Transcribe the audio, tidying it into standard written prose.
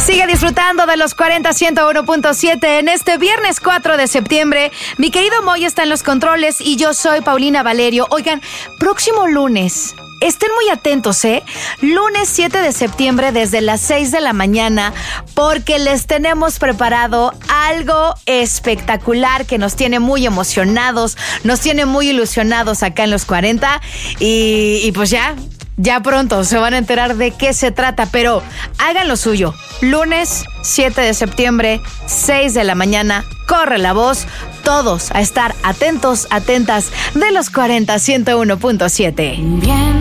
Sigue disfrutando de los 40 101.7 en este viernes 4 de septiembre. Mi querido Moy está en los controles y yo soy Paulina Valerio. Oigan, próximo lunes, estén muy atentos, lunes 7 de septiembre desde las 6 de la mañana, porque les tenemos preparado algo espectacular que nos tiene muy emocionados, nos tiene muy ilusionados acá en los 40 y pues ya pronto se van a enterar de qué se trata, pero hagan lo suyo. Lunes 7 de septiembre, 6 de la mañana, corre la voz, todos a estar atentos, atentas de los 40 101.7.